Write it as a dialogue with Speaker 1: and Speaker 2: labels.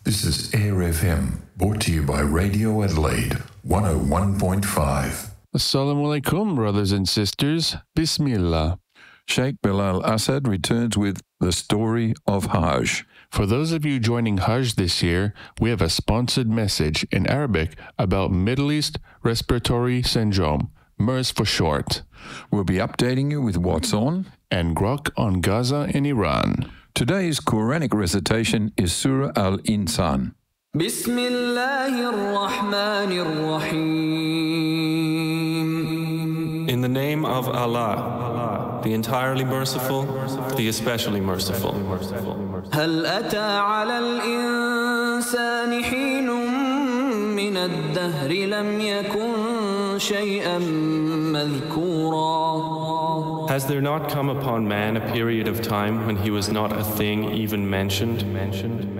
Speaker 1: This is Air FM, brought to you by Radio Adelaide 101.5.
Speaker 2: Assalamu alaikum, brothers and sisters. Bismillah.
Speaker 3: Sheikh Bilal Assad returns with the story of Hajj.
Speaker 2: For those of you joining Hajj this year, we have a sponsored message in Arabic about Middle East Respiratory Syndrome, MERS for short.
Speaker 3: We'll be updating you with what's on
Speaker 2: and grok on Gaza and Iran.
Speaker 3: Today's Quranic recitation is Surah Al-Insan.
Speaker 4: Bismillahir-Rahmanir-Rahim. In the name of Allah, the entirely merciful, the especially merciful.
Speaker 5: هل أتى على الإنسان حين من الدهر لم يكن شيئا مذكورا.
Speaker 4: Has there not come upon man a period of time when he was not a thing even mentioned?